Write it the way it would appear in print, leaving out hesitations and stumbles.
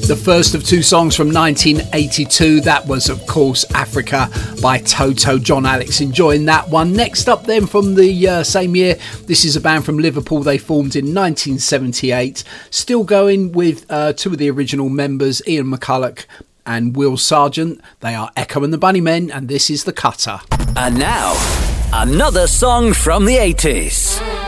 The first of two songs from 1982. That was, of course, Africa by Toto. John Alex enjoying that one. Next up then from the same year, this is a band from Liverpool. They formed in 1978. Still going with two of the original members, Ian McCulloch and Will Sargent. They are Echo and the Bunnymen, and this is The Cutter. And now, another song from the 80s.